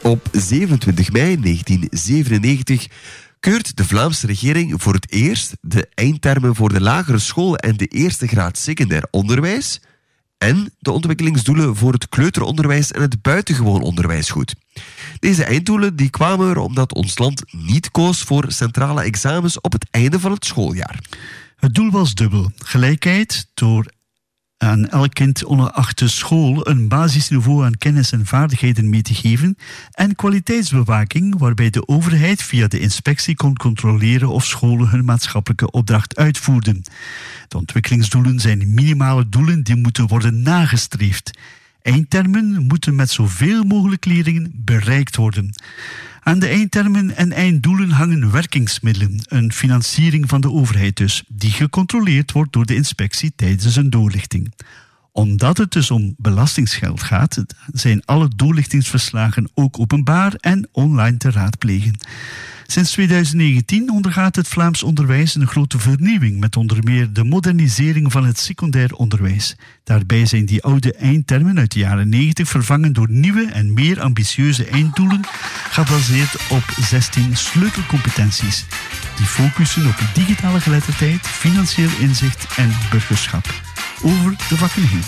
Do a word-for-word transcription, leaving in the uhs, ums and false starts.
Op zevenentwintig mei negentien zevenennegentig keurt de Vlaamse regering voor het eerst de eindtermen voor de lagere school en de eerste graad secundair onderwijs en de ontwikkelingsdoelen voor het kleuteronderwijs en het buitengewoon onderwijs goed. Deze einddoelen die kwamen er omdat ons land niet koos voor centrale examens op het einde van het schooljaar. Het doel was dubbel. Gelijkheid door aan elk kind ongeacht de school een basisniveau aan kennis en vaardigheden mee te geven en kwaliteitsbewaking waarbij de overheid via de inspectie kon controleren of scholen hun maatschappelijke opdracht uitvoerden. De ontwikkelingsdoelen zijn minimale doelen die moeten worden nagestreefd. Eindtermen moeten met zoveel mogelijk leerlingen bereikt worden. Aan de eindtermen en einddoelen hangen werkingsmiddelen, een financiering van de overheid dus, die gecontroleerd wordt door de inspectie tijdens een doorlichting. Omdat het dus om belastingsgeld gaat, zijn alle doorlichtingsverslagen ook openbaar en online te raadplegen. Sinds tweeduizend negentien ondergaat het Vlaams onderwijs een grote vernieuwing met onder meer de modernisering van het secundair onderwijs. Daarbij zijn die oude eindtermen uit de jaren negentig vervangen door nieuwe en meer ambitieuze einddoelen, gebaseerd op zestien sleutelcompetenties. Die focussen op digitale geletterdheid, financieel inzicht en burgerschap. Over de vakken heen.